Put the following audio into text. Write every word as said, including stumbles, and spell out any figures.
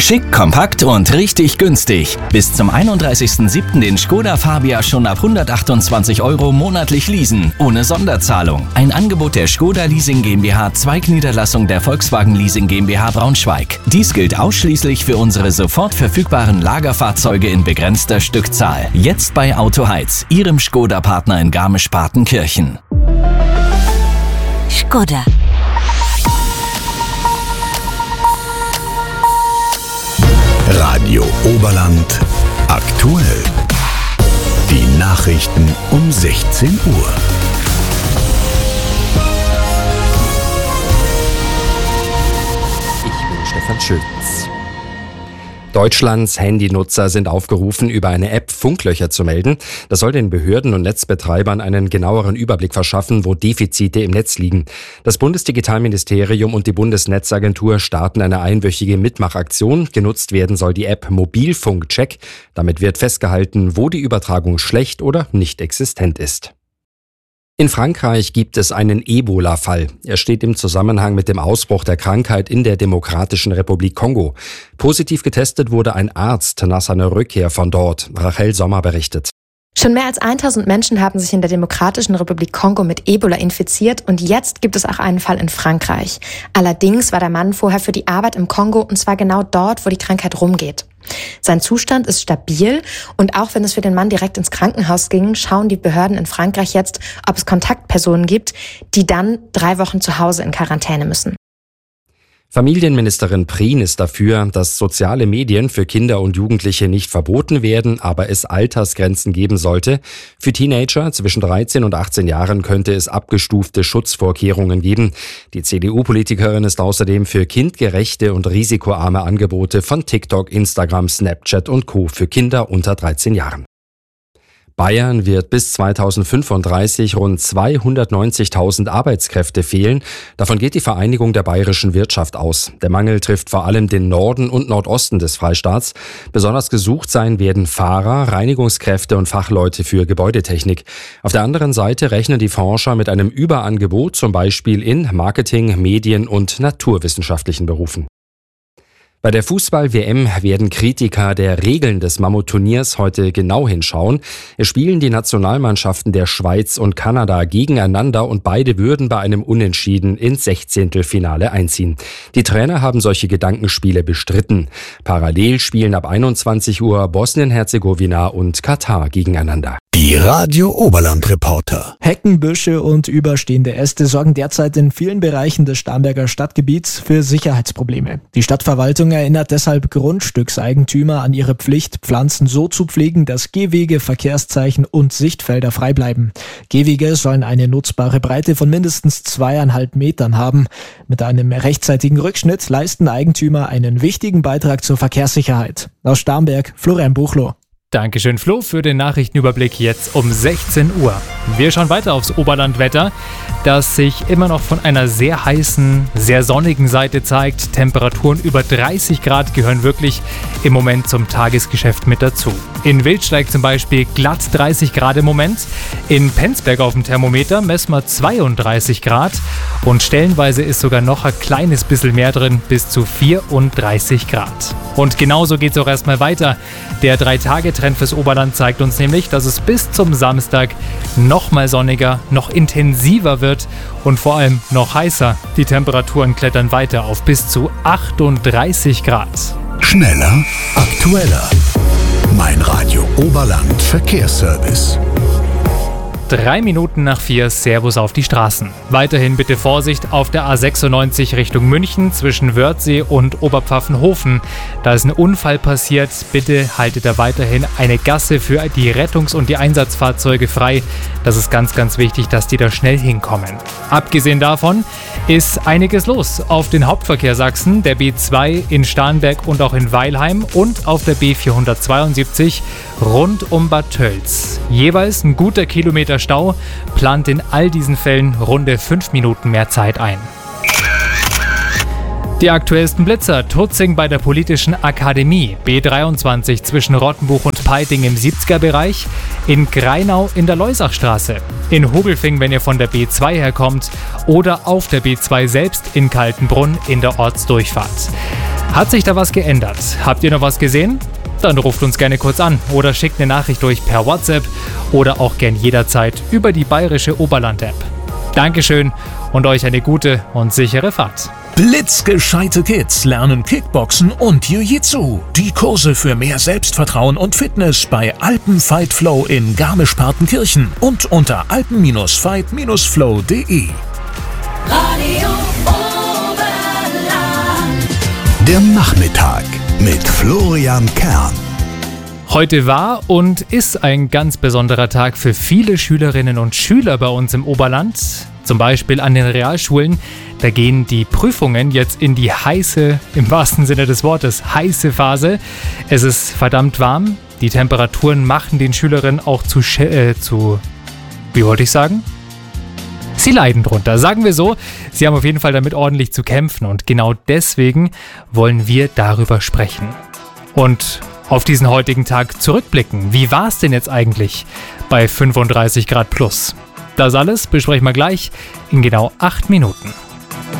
Schick, kompakt und richtig günstig. Bis zum einunddreißigsten siebten den Skoda Fabia schon ab hundertachtundzwanzig Euro monatlich leasen, ohne Sonderzahlung. Ein Angebot der Skoda Leasing GmbH, Zweigniederlassung der Volkswagen Leasing GmbH Braunschweig. Dies gilt ausschließlich für unsere sofort verfügbaren Lagerfahrzeuge in begrenzter Stückzahl. Jetzt bei Autoheiz, Ihrem Skoda-Partner in Garmisch-Partenkirchen. Skoda. Radio Oberland aktuell. Die Nachrichten um sechzehn Uhr. Ich bin Stefan Schütz. Deutschlands Handynutzer sind aufgerufen, über eine App Funklöcher zu melden. Das soll den Behörden und Netzbetreibern einen genaueren Überblick verschaffen, wo Defizite im Netz liegen. Das Bundesdigitalministerium und die Bundesnetzagentur starten eine einwöchige Mitmachaktion. Genutzt werden soll die App Mobilfunkcheck. Damit wird festgehalten, wo die Übertragung schlecht oder nicht existent ist. In Frankreich gibt es einen Ebola-Fall. Er steht im Zusammenhang mit dem Ausbruch der Krankheit in der Demokratischen Republik Kongo. Positiv getestet wurde ein Arzt nach seiner Rückkehr von dort. Rachel Sommer berichtet. Schon mehr als tausend Menschen haben sich in der Demokratischen Republik Kongo mit Ebola infiziert und jetzt gibt es auch einen Fall in Frankreich. Allerdings war der Mann vorher für die Arbeit im Kongo und zwar genau dort, wo die Krankheit rumgeht. Sein Zustand ist stabil und auch wenn es für den Mann direkt ins Krankenhaus ging, schauen die Behörden in Frankreich jetzt, ob es Kontaktpersonen gibt, die dann drei Wochen zu Hause in Quarantäne müssen. Familienministerin Prien ist dafür, dass soziale Medien für Kinder und Jugendliche nicht verboten werden, aber es Altersgrenzen geben sollte. Für Teenager zwischen dreizehn und achtzehn Jahren könnte es abgestufte Schutzvorkehrungen geben. Die C D U-Politikerin ist außerdem für kindgerechte und risikoarme Angebote von TikTok, Instagram, Snapchat und Co. für Kinder unter dreizehn Jahren. Bayern wird bis zweitausendfünfunddreißig rund zweihundertneunzigtausend Arbeitskräfte fehlen. Davon geht die Vereinigung der bayerischen Wirtschaft aus. Der Mangel trifft vor allem den Norden und Nordosten des Freistaats. Besonders gesucht sein werden Fahrer, Reinigungskräfte und Fachleute für Gebäudetechnik. Auf der anderen Seite rechnen die Forscher mit einem Überangebot, zum Beispiel in Marketing, Medien und naturwissenschaftlichen Berufen. Bei der Fußball-W M werden Kritiker der Regeln des Mammut-Turniers heute genau hinschauen. Es spielen die Nationalmannschaften der Schweiz und Kanada gegeneinander und beide würden bei einem Unentschieden ins Sechzehntelfinale einziehen. Die Trainer haben solche Gedankenspiele bestritten. Parallel spielen ab einundzwanzig Uhr Bosnien-Herzegowina und Katar gegeneinander. Die Radio Oberland Reporter. Hecken, Büsche und überstehende Äste sorgen derzeit in vielen Bereichen des Starnberger Stadtgebiets für Sicherheitsprobleme. Die Stadtverwaltung erinnert deshalb Grundstückseigentümer an ihre Pflicht, Pflanzen so zu pflegen, dass Gehwege, Verkehrszeichen und Sichtfelder frei bleiben. Gehwege sollen eine nutzbare Breite von mindestens zweieinhalb Metern haben. Mit einem rechtzeitigen Rückschnitt leisten Eigentümer einen wichtigen Beitrag zur Verkehrssicherheit. Aus Starnberg, Florian Buchloh. Dankeschön, Flo, für den Nachrichtenüberblick jetzt um sechzehn Uhr. Wir schauen weiter aufs Oberlandwetter, das sich immer noch von einer sehr heißen, sehr sonnigen Seite zeigt. Temperaturen über dreißig Grad gehören wirklich im Moment zum Tagesgeschäft mit dazu. In Wildsteig zum Beispiel glatt dreißig Grad im Moment. In Penzberg auf dem Thermometer messen wir zweiunddreißig Grad und stellenweise ist sogar noch ein kleines bisschen mehr drin, bis zu vierunddreißig Grad. Und genauso geht es auch erstmal weiter. Der drei-Tage-Trend fürs Oberland zeigt uns nämlich, dass es bis zum Samstag noch mal sonniger, noch intensiver wird und vor allem noch heißer. Die Temperaturen klettern weiter auf bis zu achtunddreißig Grad. Schneller, aktueller. Mein Radio Oberland Verkehrsservice. Drei Minuten nach vier, Servus auf die Straßen. Weiterhin bitte Vorsicht auf der A sechsundneunzig Richtung München zwischen Wörthsee und Oberpfaffenhofen. Da ist ein Unfall passiert. Bitte haltet da weiterhin eine Gasse für die Rettungs- und die Einsatzfahrzeuge frei. Das ist ganz, ganz wichtig, dass die da schnell hinkommen. Abgesehen davon ist einiges los auf den Hauptverkehr Sachsen, der B zwei in Starnberg und auch in Weilheim und auf der B vierhundertzweiundsiebzig rund um Bad Tölz. Jeweils ein guter Kilometer Stau, plant in all diesen Fällen runde fünf Minuten mehr Zeit ein. Die aktuellsten Blitzer: Tutzing bei der Politischen Akademie, B dreiundzwanzig zwischen Rottenbuch und Peiting im siebziger-Bereich, in Greinau in der Leusachstraße, in Hogelfing, wenn ihr von der B zwei herkommt, oder auf der B zwei selbst in Kaltenbrunn in der Ortsdurchfahrt. Hat sich da was geändert? Habt ihr noch was gesehen? Dann ruft uns gerne kurz an oder schickt eine Nachricht durch per WhatsApp oder auch gern jederzeit über die Bayerische Oberland-App. Dankeschön und euch eine gute und sichere Fahrt. Blitzgescheite Kids lernen Kickboxen und Jiu-Jitsu. Die Kurse für mehr Selbstvertrauen und Fitness bei Alpen Fight Flow in Garmisch-Partenkirchen und unter alpen fight flow punkt de. Radio Oberland. Der Nachmittag mit Florian Kern. Heute war und ist ein ganz besonderer Tag für viele Schülerinnen und Schüler bei uns im Oberland. Zum Beispiel an den Realschulen. Da gehen die Prüfungen jetzt in die heiße, im wahrsten Sinne des Wortes, heiße Phase. Es ist verdammt warm. Die Temperaturen machen den Schülerinnen auch zu, äh, zu, wie wollte ich sagen? Sie leiden drunter, sagen wir so. Sie haben auf jeden Fall damit ordentlich zu kämpfen und genau deswegen wollen wir darüber sprechen. Und auf diesen heutigen Tag zurückblicken. Wie war es denn jetzt eigentlich bei fünfunddreißig Grad plus? Das alles besprechen wir gleich in genau acht Minuten.